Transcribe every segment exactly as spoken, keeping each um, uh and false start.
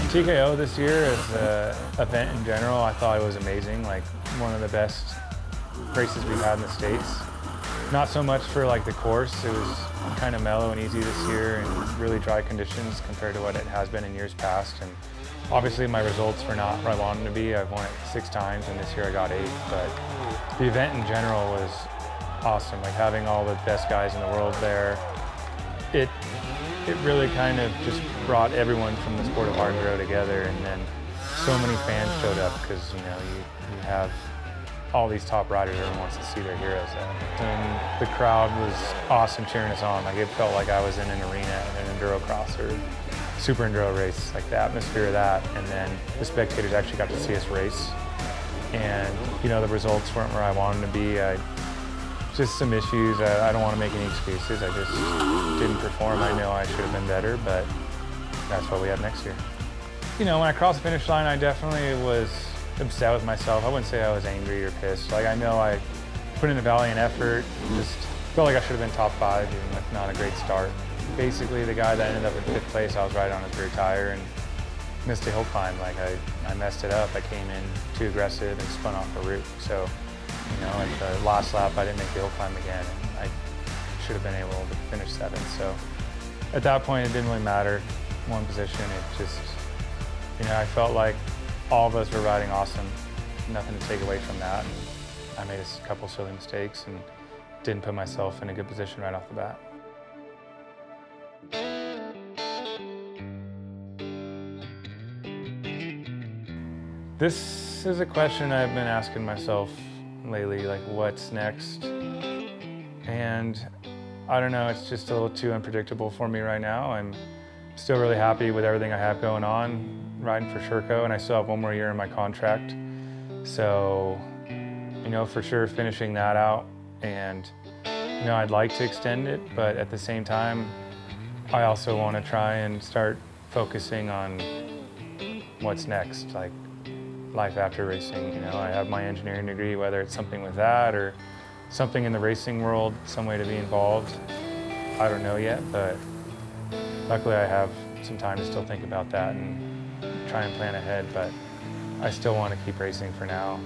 T K O this year as an event in general, I thought it was amazing. Like one of the best races we've had in the States. Not so much for like the course, it was kind of mellow and easy this year and really dry conditions compared to what it has been in years past. And obviously my results were not where I wanted them to be. I've won it six times and this year I got eight, but the event in general was awesome. Like having all the best guys in the world there. It It really kind of just brought everyone from the sport of hard enduro together, and then so many fans showed up because you know you, you have all these top riders. Everyone wants to see their heroes there. And the crowd was awesome cheering us on. Like it felt like I was in an arena at an enduro cross or super enduro race, like the atmosphere of that. And then the spectators actually got to see us race. And you know the results weren't where I wanted them to be. I, Just some issues. I, I don't want to make any excuses. I just didn't perform. I know I should have been better, but that's what we have next year. You know, when I crossed the finish line, I definitely was upset with myself. I wouldn't say I was angry or pissed. Like I know I put in a valiant effort. Just felt like I should have been top five, even with not a great start. Basically, the guy that ended up in fifth place, I was right on his rear tire and missed a hill climb. Like I, I messed it up. I came in too aggressive and spun off the route. So. You know, at the last lap, I didn't make the hill climb again, and I should have been able to finish seventh. So at that point, it didn't really matter one position. It just, you know, I felt like all of us were riding awesome. Nothing to take away from that. And I made a couple silly mistakes and didn't put myself in a good position right off the bat. This is a question I've been asking myself lately, like what's next? And I don't know, it's just a little too unpredictable for me right now. I'm still really happy with everything I have going on, riding for Sherco, and I still have one more year in my contract. So, you know, for sure finishing that out, and you know, I'd like to extend it, but at the same time, I also want to try and start focusing on what's next, like life after racing. You know, I have my engineering degree, whether it's something with that or something in the racing world, some way to be involved. I don't know yet, but luckily I have some time to still think about that and try and plan ahead, but I still want to keep racing for now.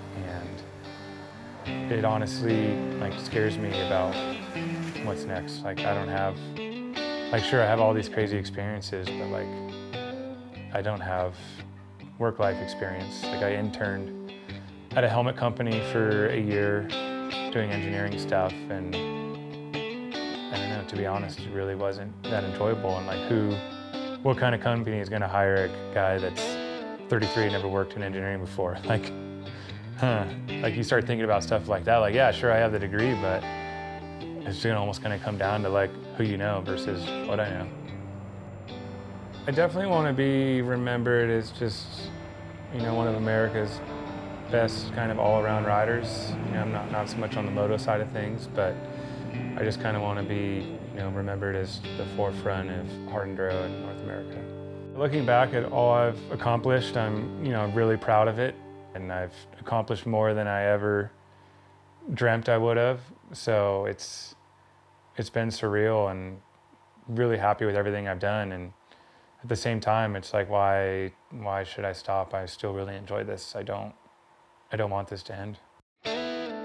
And it honestly like scares me about what's next. Like I don't have, like sure I have all these crazy experiences, but like I don't have work-life experience. Like I interned at a helmet company for a year doing engineering stuff, and I don't know, to be honest, it really wasn't that enjoyable. And like who, what kind of company is gonna hire a guy that's thirty-three and never worked in engineering before? Like, huh, like you start thinking about stuff like that, like yeah, sure I have the degree, but it's gonna almost gonna come down to like who you know versus what I know. I definitely want to be remembered as just, you know, one of America's best kind of all-around riders. You know, I'm not, not so much on the moto side of things, but I just kind of want to be, you know, remembered as the forefront of hard enduro in North America. Looking back at all I've accomplished, I'm, you know, really proud of it, and I've accomplished more than I ever dreamt I would have. So it's, it's been surreal, and really happy with everything I've done. And at the same time, it's like, why, why should I stop? I still really enjoy this. I don't, I don't want this to end.